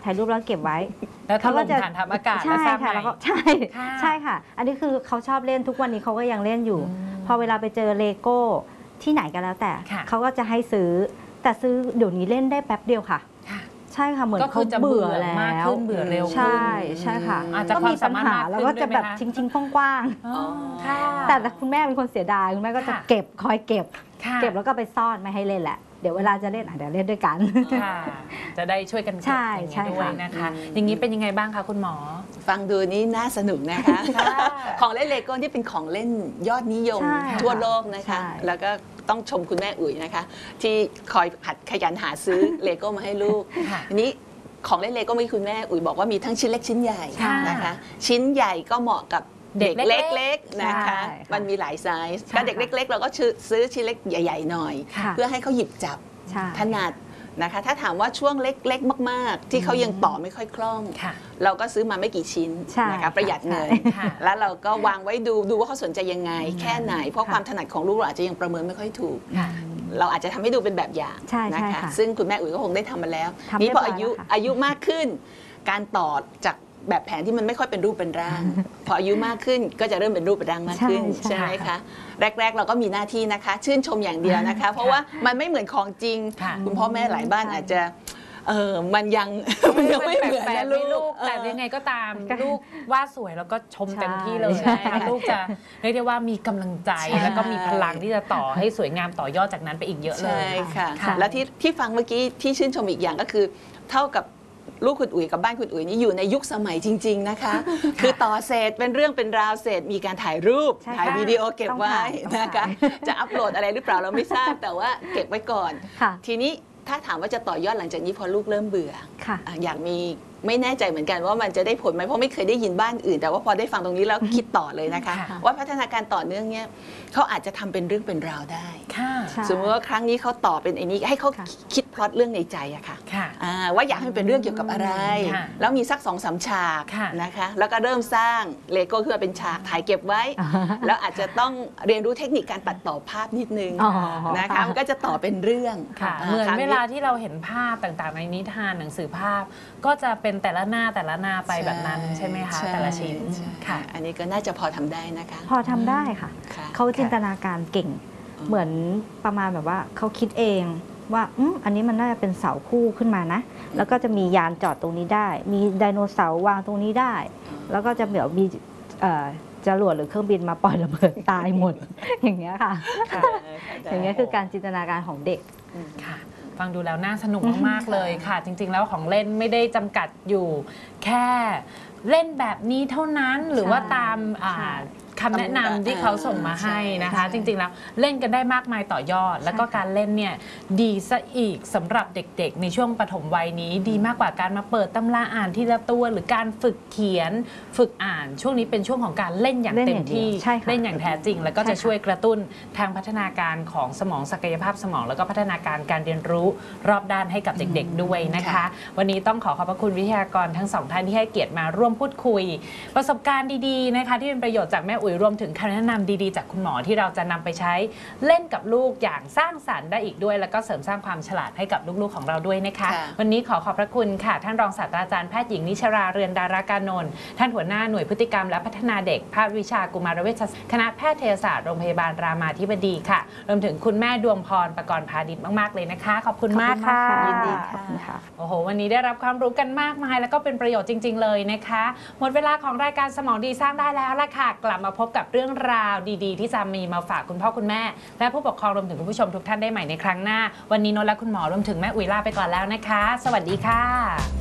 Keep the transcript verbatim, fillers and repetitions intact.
ถ่ายรูปแล้วเก็บไว้แล้วเขาก็จะฐานทัพอากาศใช่ค่ะแล้วก็ใช่ใช่ค่ะอันนี้คือเขาชอบเล่นทุกวันนี้เขาก็ยังเล่นอยู่พอเวลาไปเจอเลโก้ที่ไหนก็แล้วแต่เขาก็จะให้ซื้อแต่ซื้อเดี๋ยวนี้เล่นได้แป๊บเดียวค่ะใช่ค่ะเหมือนเขาเบื่อแล้วเบื่อเร็วใช่ใช่ค่ะก็มีปัญหาแล้วก็จะแบบทิ้งๆกว้างๆแต่คุณแม่เป็นคนเสียดายคุณแม่ก็จะเก็บคอยเก็บเก็บแล้วก็ไปซ่อนไม่ให้เล่นแหละเดี๋ยวเวลาจะเล่นเดี๋ยวเล่นด้วยกันจะได้ช่วยกันเก็บอย่างนี้ด้วยนะคะอย่างนี้เป็นยังไงบ้างคะคุณหมอฟังดูนี่น่าสนุกนะคะของเล่นเลโก้ที่เป็นของเล่นยอดนิยมทั่วโลกนะคะแล้วก็ต้องชมคุณแม่อุ๋ยนะคะที่คอยหัดขยันหาซื้อเลโก้มาให้ลูกอันนี้ของเล่นเลโก้มีคุณแม่อุ๋ยบอกว่ามีทั้งชิ้นเล็กชิ้นใหญ่นะคะชิ้นใหญ่ก็เหมาะกับเด็กเล็กๆนะคะมันมีหลายไซส์ถ้าเด็กเล็กๆเราก็ซื้อชิ้นเล็กใหญ่ๆหน่อยเพื่อให้เขาหยิบจับถนัดนะคะถ้าถามว่าช่วงเล็กๆมากๆที่เขายังต่อไม่ค่อยคล่องเราก็ซื้อมาไม่กี่ชิ้นนะคะประหยัดเงินแล้วเราก็วางไว้ดูดูว่าเขาสนใจยังไงแค่ไหนเพราะความถนัดของลูกเราอาจจะยังประเมินไม่ค่อยถูกเราอาจจะทำให้ดูเป็นแบบอย่างนะคะซึ่งคุณแม่อุ๋ยก็คงได้ทำมาแล้วนี่พออายุอายุมากขึ้นการต่อจากแบบแผนที่มันไม่ค่อยเป็นรูปเป็นร่างพออายุมากขึ้นก็จะเริ่มเป็นรูปเป็นร่างมากขึ้นใช่ไหมคะแรกๆเราก็มีหน้าที่นะคะชื่นชมอย่างเดียวนะคะเพราะว่ามันไม่เหมือนของจริงคุณพ่อแม่หลายบ้านอาจจะเออมันยังมันยังไม่เหมือนนะลูกแต่ยังไงก็ตามลูกว่าสวยแล้วก็ชมเต็มที่เลยลูกจะเรียกได้ว่ามีกำลังใจแล้วก็มีพลังที่จะต่อให้สวยงามต่อยอดจากนั้นไปอีกเยอะเลยใช่ค่ะแล้วที่ที่ฟังเมื่อกี้ที่ชื่นชมอีกอย่างก็คือเท่ากับลูกคุณอุ๋ยกับบ้านคุณอุ๋ยนี่อยู่ในยุคสมัยจริงๆนะคะคือต่อเสร็จเป็นเรื่องเป็นราวเสร็จมีการถ่ายรูปถ่ายวิดีโอเก็บไว้นะคะจะอัปโหลดอะไรหรือเปล่าเราไม่ทราบแต่ว่าเก็บไว้ก่อนทีนี้ถ้าถามว่าจะต่อยอดหลังจากนี้พอลูกเริ่มเบื่ออยากมีไม่แน่ใจเหมือนกันว่ามันจะได้ผลไหมเพราะไม่เคยได้ยินบ้านอื่นแต่ว่าพอได้ฟังตรงนี้แล้วคิดต่อเลยนะคะว่าพัฒนาการต่อเนื่องเนี่ยเขาอาจจะทำเป็นเรื่องเป็นราวได้สมมติว่าครั้งนี้เขาต่อเป็นไอ้นี้ให้เขาคิดพล็อตเรื่องในใจอะค่ะว่าอยากให้มันเป็นเรื่องเกี่ยวกับอะไรแล้วมีสักสองสามฉากนะคะแล้วก็เริ่มสร้างเลโก้ขึ้นมาเป็นฉากถ่ายเก็บไว้แล้วอาจจะต้องเรียนรู้เทคนิคการตัดต่อภาพนิดนึงนะคะมันก็จะต่อเป็นเรื่องเหมือนเวลาที่เราเห็นภาพต่างๆในนิทานหนังสือภาพก็จะเป็นแต่ละหน้าแต่ละหน้าไปแบบนั้นใช่ไหมคะแต่ละชิ้นค่ะอันนี้ก็น่าจะพอทำได้นะคะพอทำได้ค่ะเขาจินตนาการเก่งเหมือนประมาณแบบว่าเขาคิดเองว่าอืมอันนี้มันน่าจะเป็นเสาคู่ขึ้นมานะแล้วก็จะมียานจอดตรงนี้ได้มีไดโนเสาร์วางตรงนี้ได้แล้วก็จะเดี๋ยวมีจรวดหรือเครื่องบินมาปล่อยระเบิดตายหมดอย่างเงี้ยค่ะอย่างเงี้ยคือการจินตนาการของเด็กค่ะฟังดูแล้วน่าสนุกมากๆเลยค่ะจริงๆแล้วของเล่นไม่ได้จำกัดอยู่แค่เล่นแบบนี้เท่านั้นหรือว่าตามคำแนะนำที่เขาส่งมาให้นะคะจริงๆแล้วเล่นกันได้มากมายต่อยอดแล้วก็การเล่นเนี่ยดีซะอีกสำหรับเด็กๆในช่วงปฐมวัยนี้ดีมากกว่าการมาเปิดตำราอ่านทีละตัวหรือการฝึกเขียนฝึกอ่านช่วงนี้เป็นช่วงของการเล่นอย่างเต็มที่เล่นอย่างแท้จริงแล้วก็จะช่วยกระตุ้นทางพัฒนาการของสมองศักยภาพสมองแล้วก็พัฒนาการการเรียนรู้รอบด้านให้กับเด็กๆด้วยนะคะวันนี้ต้องขอขอบพระคุณวิทยากรทั้งสองท่านที่ให้เกียรติมาร่วมพูดคุยประสบการณ์ดีๆนะคะที่เป็นประโยชน์จากแม่อุ๋ยรวมถึงคำแนะนำดีๆจากคุณหมอที่เราจะนำไปใช้เล่นกับลูกอย่างสร้างสรรค์ได้อีกด้วยแล้วก็เสริมสร้างความฉลาดให้กับลูกๆของเราด้วยนะคะวันนี้ขอขอบพระคุณค่ะท่านรองศาสตราจารย์แพทย์หญิงนิชราเรือนดารากานนท์ท่านหัวหน้าหน่วยพฤติกรรมและพัฒนาเด็กภาควิชากุมารเวชศาสตร์คณะแพทยศาสตร์โรงพยาบาลรามาธิบดีค่ะรวมถึงคุณแม่ดวงพรประกรณ์พาณิชย์มากๆเลยนะคะขอบคุณมากค่ะยินดีค่ะโอ้โหวันนี้ได้รับความรู้กันมากมายแล้วก็เป็นประโยชน์จริงๆเลยนะคะหมดเวลาของรายการสมองดีสร้างได้แล้วล่ะค่ะกลับมาพบกับเรื่องราวดีๆที่จะมีมาฝากคุณพ่อคุณแม่และผู้ปกครองรวมถึงคุณผู้ชมทุกท่านได้ใหม่ในครั้งหน้าวันนี้โน้ตและคุณหมอรวมถึงแม่อุ๋ยลาไปก่อนแล้วนะคะสวัสดีค่ะ